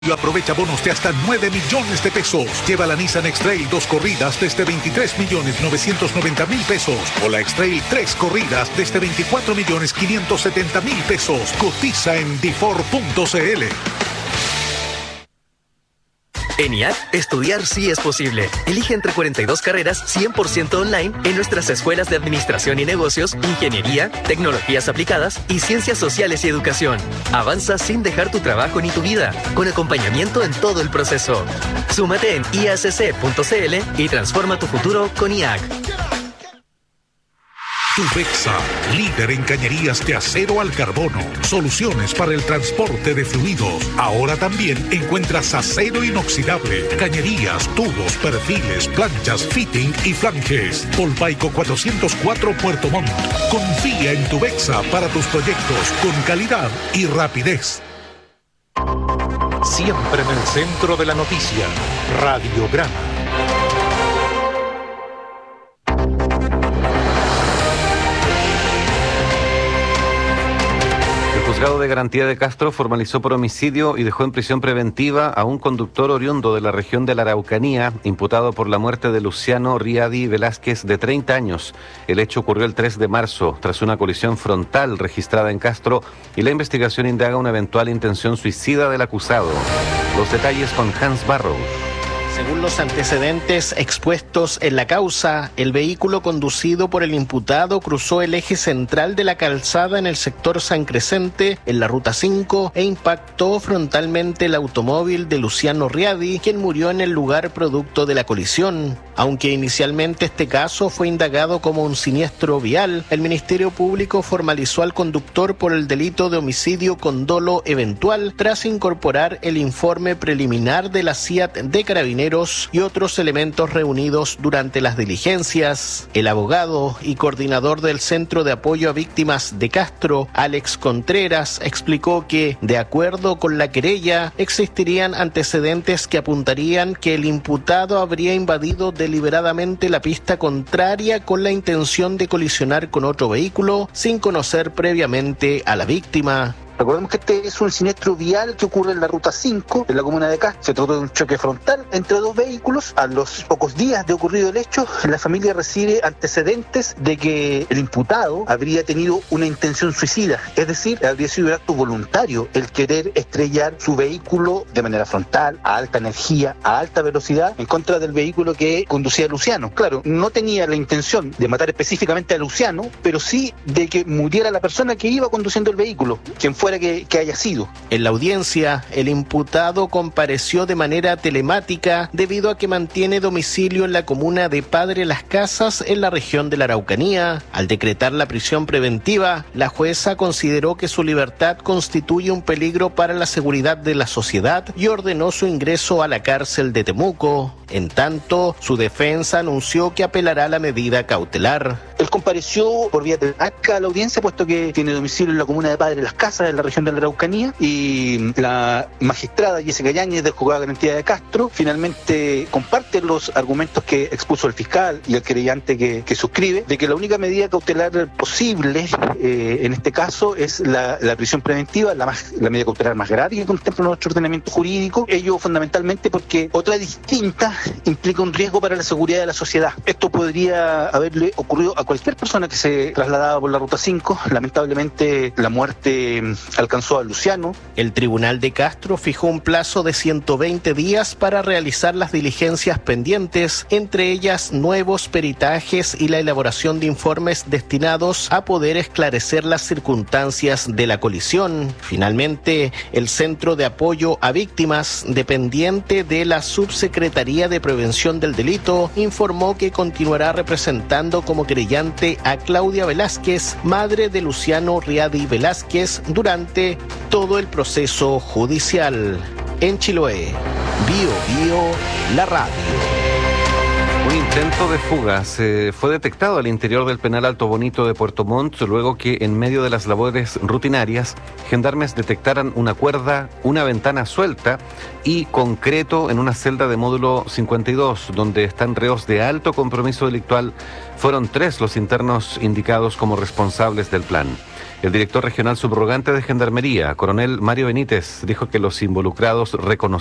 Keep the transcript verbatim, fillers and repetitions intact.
Aprovecha bonos de hasta nueve millones de pesos. Lleva la Nissan X-Trail dos corridas desde veintitrés millones novecientos noventa mil pesos. O la X-Trail tres corridas desde veinticuatro millones quinientos setenta mil pesos. Cotiza en difor punto cl. En I A C, estudiar sí es posible. Elige entre cuarenta y dos carreras cien por ciento online en nuestras escuelas de Administración y Negocios, Ingeniería, Tecnologías Aplicadas y Ciencias Sociales y Educación. Avanza sin dejar tu trabajo ni tu vida, con acompañamiento en todo el proceso. Súmate en i a c c punto c l y transforma tu futuro con I A C. Tubexa, líder en cañerías de acero al carbono. Soluciones para el transporte de fluidos. Ahora también encuentras acero inoxidable, cañerías, tubos, perfiles, planchas, fitting y flanges. Polpaico cuatrocientos cuatro Puerto Montt. Confía en Tubexa para tus proyectos con calidad y rapidez. Siempre en el centro de la noticia. Radiograma. El juzgado de garantía de Castro formalizó por homicidio y dejó en prisión preventiva a un conductor oriundo de la región de la Araucanía, imputado por la muerte de Luciano Riadi Velázquez, de treinta años. El hecho ocurrió el tres de marzo, tras una colisión frontal registrada en Castro, y la investigación indaga una eventual intención suicida del acusado. Los detalles con Hans Barrow. Según los antecedentes expuestos en la causa, el vehículo conducido por el imputado cruzó el eje central de la calzada en el sector San Crescente, en la ruta cinco, e impactó frontalmente el automóvil de Luciano Riadi, quien murió en el lugar producto de la colisión. Aunque inicialmente este caso fue indagado como un siniestro vial, el Ministerio Público formalizó al conductor por el delito de homicidio con dolo eventual, tras incorporar el informe preliminar de la C I A T de Carabineros y otros elementos reunidos durante las diligencias. El abogado y coordinador del Centro de Apoyo a Víctimas de Castro, Alex Contreras, explicó que, de acuerdo con la querella, existirían antecedentes que apuntarían que el imputado habría invadido deliberadamente la pista contraria con la intención de colisionar con otro vehículo sin conocer previamente a la víctima. Recordemos que este es un siniestro vial que ocurre en la ruta cinco, en la comuna de Castro. Se trató de un choque frontal entre dos vehículos. A los pocos días de ocurrido el hecho, la familia recibe antecedentes de que el imputado habría tenido una intención suicida, es decir, habría sido un acto voluntario el querer estrellar su vehículo de manera frontal, a alta energía, a alta velocidad, en contra del vehículo que conducía a Luciano. Claro, no tenía la intención de matar específicamente a Luciano, pero sí de que muriera la persona que iba conduciendo el vehículo, quien fuera Que, que haya sido. En la audiencia, el imputado compareció de manera telemática debido a que mantiene domicilio en la comuna de Padre Las Casas, en la región de la Araucanía. Al decretar la prisión preventiva, la jueza consideró que su libertad constituye un peligro para la seguridad de la sociedad y ordenó su ingreso a la cárcel de Temuco. En tanto, su defensa anunció que apelará a la medida cautelar. Él compareció por vía telemática a la audiencia, puesto que tiene domicilio en la comuna de Padre Las Casas, en la región de la Araucanía, y la magistrada Jessica Yáñez del Juzgado de Garantía de Castro finalmente comparte los argumentos que expuso el fiscal y el querellante que, que suscribe, de que la única medida cautelar posible eh, en este caso es la, la prisión preventiva, la, más, la medida cautelar más grave que contempla nuestro ordenamiento jurídico, ello fundamentalmente porque otra distinta implica un riesgo para la seguridad de la sociedad. Esto podría haberle ocurrido a cualquier persona que se trasladaba por la ruta cinco. Lamentablemente la muerte alcanzó a Luciano. El Tribunal de Castro fijó un plazo de ciento veinte días para realizar las diligencias pendientes, entre ellas nuevos peritajes y la elaboración de informes destinados a poder esclarecer las circunstancias de la colisión. Finalmente, el Centro de Apoyo a Víctimas, dependiente de la Subsecretaría de Prevención del Delito, informó que continuará representando como querellante a Claudia Velázquez, madre de Luciano Riadi Velázquez, durante todo el proceso judicial. En Chiloé, Bio Bio, la radio. Un intento de fuga se fue detectado al interior del penal Alto Bonito de Puerto Montt, luego que en medio de las labores rutinarias, gendarmes detectaran una cuerda, una ventana suelta y concreto en una celda de módulo cincuenta y dos, donde están reos de alto compromiso delictual. Fueron tres los internos indicados como responsables del plan. El director regional subrogante de Gendarmería, coronel Mario Benítez, dijo que los involucrados reconocieron